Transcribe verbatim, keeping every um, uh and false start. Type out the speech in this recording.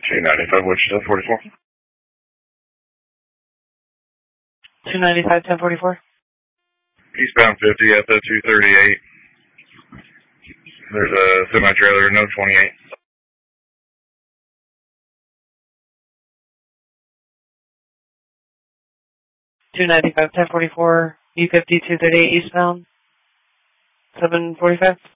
two ninety-five Wichita forty-four. two ninety-five, ten forty-four. Eastbound fifty at the two thirty-eight. There's a semi-trailer, no twenty-eight. two ninety-five, ten forty-four, E fifty, two thirty-eight eastbound, seven forty-five.